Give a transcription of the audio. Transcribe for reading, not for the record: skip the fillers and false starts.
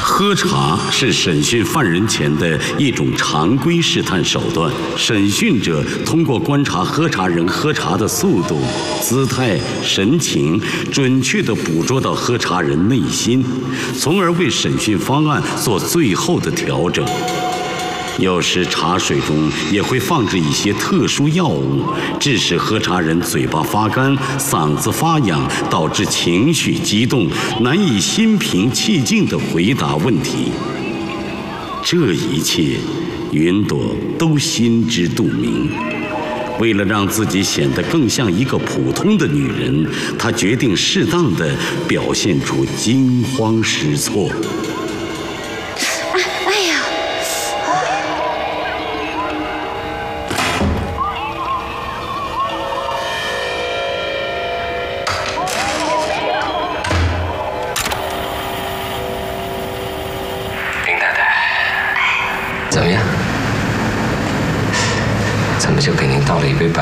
喝茶是审讯犯人前的一种常规试探手段。审讯者通过观察喝茶人喝茶的速度、姿态、神情，准确地捕捉到喝茶人内心，从而为审讯方案做最后的调整。有时茶水中也会放置一些特殊药物，致使喝茶人嘴巴发干、嗓子发痒，导致情绪激动，难以心平气静地回答问题。这一切，云朵都心知肚明。为了让自己显得更像一个普通的女人，她决定适当地表现出惊慌失措。 怎么样？怎么就给您倒了一杯白